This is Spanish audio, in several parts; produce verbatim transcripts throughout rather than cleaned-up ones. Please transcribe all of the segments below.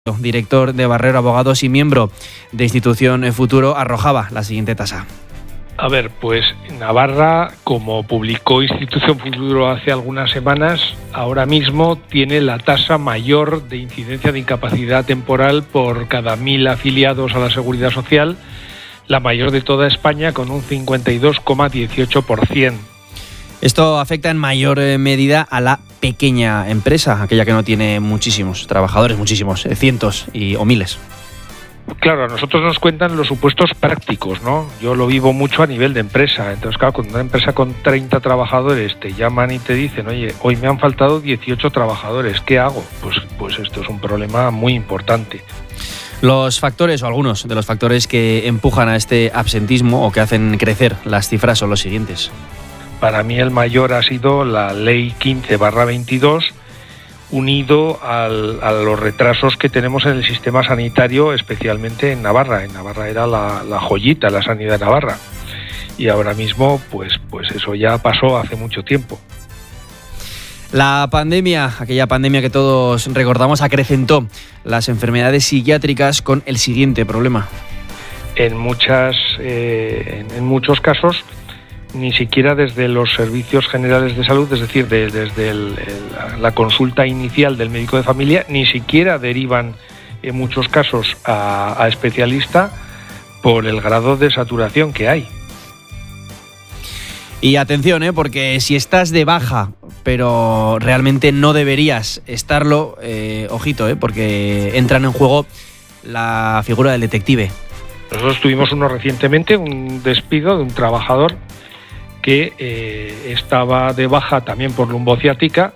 Director de Barrero Abogados y miembro de Institución Futuro, arrojaba la siguiente tasa. A ver, pues Navarra, como publicó Institución Futuro hace algunas semanas, ahora mismo tiene la tasa mayor de incidencia de incapacidad temporal por cada mil afiliados a la Seguridad Social, la mayor de toda España, con un cincuenta y dos coma dieciocho por ciento. Esto afecta en mayor medida a la pequeña empresa, aquella que no tiene muchísimos trabajadores, muchísimos, eh, cientos y, o miles. Claro, a nosotros nos cuentan los supuestos prácticos, ¿no? Yo lo vivo mucho a nivel de empresa. Entonces, claro, cuando una empresa con treinta trabajadores te llaman y te dicen, oye, hoy me han faltado dieciocho trabajadores, ¿qué hago? Pues, pues esto es un problema muy importante. Los factores, o algunos de los factores que empujan a este absentismo o que hacen crecer las cifras son los siguientes. Para mí el mayor ha sido la Ley quince barra veintidós, unido al, a los retrasos que tenemos en el sistema sanitario, especialmente en Navarra. En Navarra era la, la joyita, la sanidad de Navarra. Y ahora mismo, pues, pues eso ya pasó hace mucho tiempo. La pandemia, aquella pandemia que todos recordamos, acrecentó las enfermedades psiquiátricas con el siguiente problema. En, muchas, eh, en, en muchos casos, ni siquiera desde los servicios generales de salud, es decir, de, desde el, el, la consulta inicial del médico de familia, ni siquiera derivan en muchos casos a, a especialista por el grado de saturación que hay. Y atención, ¿eh? porque si estás de baja, pero realmente no deberías estarlo, eh, ojito, ¿eh? porque entran en juego la figura del detective. Nosotros tuvimos uno recientemente, un despido de un trabajador que eh, estaba de baja también por lumbociática.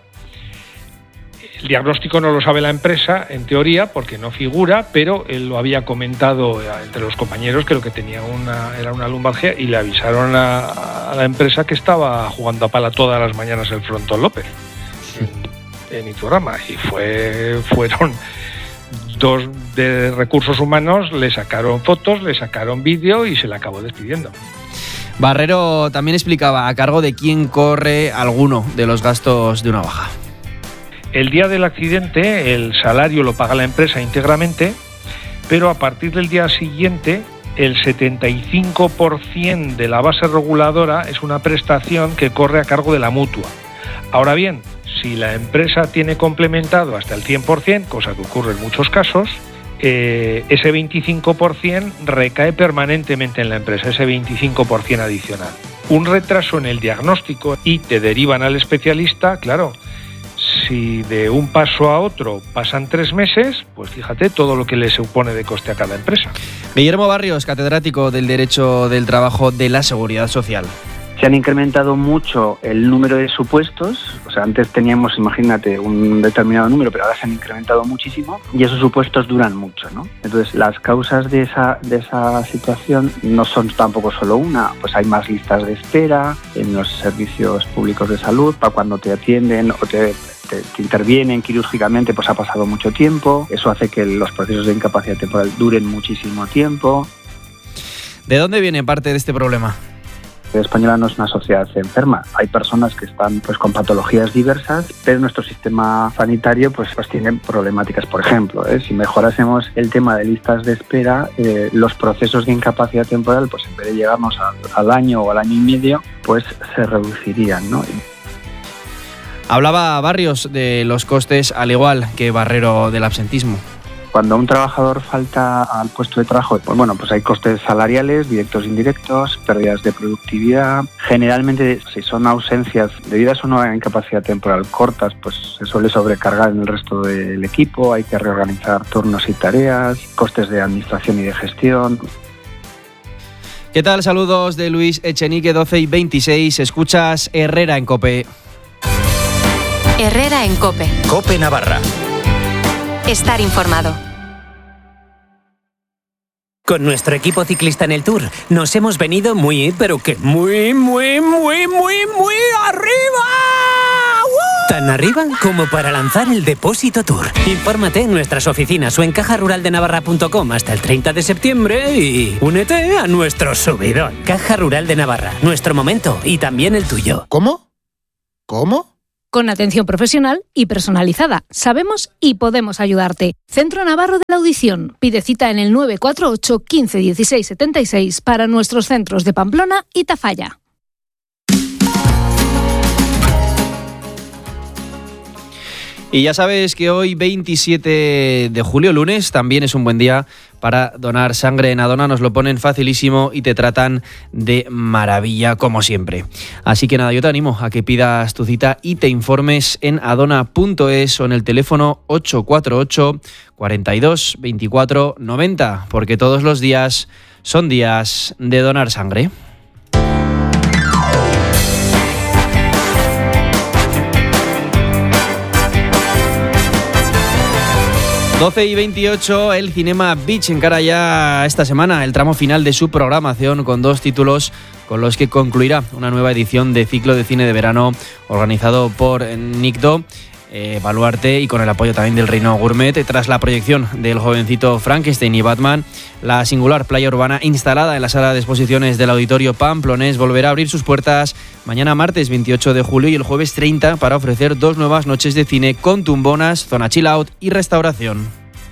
El diagnóstico no lo sabe la empresa, en teoría, porque no figura, pero él lo había comentado entre los compañeros que lo que tenía una, era una lumbalgia, y le avisaron a, a la empresa que estaba jugando a pala todas las mañanas el Frontón López en, en Iturrama, y fue fueron dos de recursos humanos, le sacaron fotos, le sacaron vídeo y se le acabó despidiendo. Barrero también explicaba a cargo de quién corre alguno de los gastos de una baja. El día del accidente el salario lo paga la empresa íntegramente, pero a partir del día siguiente el setenta y cinco por ciento de la base reguladora es una prestación que corre a cargo de la mutua. Ahora bien, si la empresa tiene complementado hasta el cien por ciento, cosa que ocurre en muchos casos, Eh, ese veinticinco por ciento recae permanentemente en la empresa, ese veinticinco por ciento adicional. Un retraso en el diagnóstico y te derivan al especialista, claro, si de un paso a otro pasan tres meses, pues fíjate todo lo que le supone de coste a cada empresa. Guillermo Barrios, catedrático del Derecho del Trabajo de la Seguridad Social. Se han incrementado mucho el número de supuestos, o sea, antes teníamos, imagínate, un determinado número, pero ahora se han incrementado muchísimo y esos supuestos duran mucho, ¿no? Entonces, las causas de esa, de esa situación no son tampoco solo una, pues hay más listas de espera en los servicios públicos de salud, para cuando te atienden o te, te, te intervienen quirúrgicamente, pues ha pasado mucho tiempo, eso hace que los procesos de incapacidad temporal duren muchísimo tiempo. ¿De dónde viene parte de este problema? La española no es una sociedad enferma. Hay personas que están pues con patologías diversas, pero nuestro sistema sanitario pues, pues tiene problemáticas. Por ejemplo, ¿eh? si mejorásemos el tema de listas de espera, eh, los procesos de incapacidad temporal, pues en vez de llegarnos al, al año o al año y medio, pues se reducirían, ¿no? Hablaba Barrios de los costes, al igual que Barrero, del absentismo. Cuando un trabajador falta al puesto de trabajo, pues bueno, pues hay costes salariales, directos e indirectos, pérdidas de productividad. Generalmente, si son ausencias debidas a una incapacidad temporal cortas, pues se suele sobrecargar en el resto del equipo, hay que reorganizar turnos y tareas, costes de administración y de gestión. ¿Qué tal? Saludos de Luis Echenique, doce y veintiséis. Escuchas Herrera en COPE. Herrera en COPE. COPE Navarra. Estar informado. Con nuestro equipo ciclista en el Tour nos hemos venido muy, pero que muy, muy, muy, muy, muy arriba. ¡Uh! Tan arriba como para lanzar el Depósito Tour. Infórmate en nuestras oficinas o en caja rural de navarra punto com hasta el treinta de septiembre y únete a nuestro subidón. Caja Rural de Navarra, nuestro momento y también el tuyo. ¿Cómo? ¿Cómo? con atención profesional y personalizada. Sabemos y podemos ayudarte. Centro Navarro de la Audición. Pide cita en el nueve cuatro ocho, quince, dieciséis, setenta y seis para nuestros centros de Pamplona y Tafalla. Y ya sabes que hoy, veintisiete de julio, lunes, también es un buen día para donar sangre. En Adona nos lo ponen facilísimo y te tratan de maravilla, como siempre. Así que nada, yo te animo a que pidas tu cita y te informes en adona punto es o en el teléfono ocho cuatro ocho, cuarenta y dos, veinticuatro, noventa, porque todos los días son días de donar sangre. doce y veintiocho, el Cinema Beach encara ya esta semana el tramo final de su programación con dos títulos con los que concluirá una nueva edición de ciclo de cine de verano organizado por Nicto, eh, Baluarte y con el apoyo también del Reino Gourmet. Tras la proyección del jovencito Frankenstein y Batman, la singular playa urbana instalada en la sala de exposiciones del Auditorio Pamplonés volverá a abrir sus puertas mañana martes veintiocho de julio y el jueves treinta para ofrecer dos nuevas noches de cine con tumbonas, zona chill out y restauración.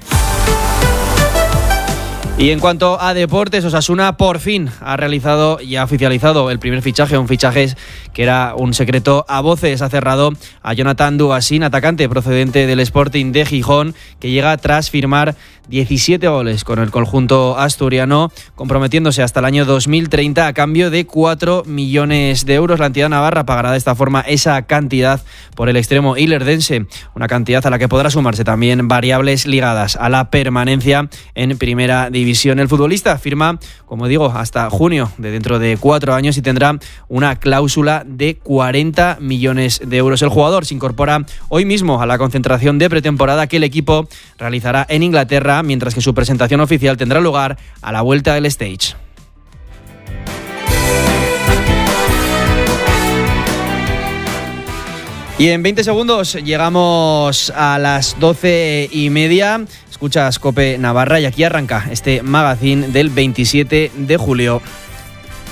Y en cuanto a deportes, Osasuna por fin ha realizado y ha oficializado el primer fichaje, un fichaje que era un secreto a voces. Ha cerrado a Jonathan Duasin, atacante procedente del Sporting de Gijón, que llega tras firmar diecisiete goles con el conjunto asturiano, comprometiéndose hasta el año dos mil treinta a cambio de cuatro millones de euros. La entidad navarra pagará de esta forma esa cantidad por el extremo ilerdense, una cantidad a la que podrá sumarse también variables ligadas a la permanencia en primera división. El futbolista firma, como digo, hasta junio de dentro de cuatro años y tendrá una cláusula de cuarenta millones de euros. El jugador se incorpora hoy mismo a la concentración de pretemporada que el equipo realizará en Inglaterra, mientras que su presentación oficial tendrá lugar a la vuelta del stage. Y en veinte segundos llegamos a las doce y media. Escuchas COPE Navarra y aquí arranca este magazine del veintisiete de julio.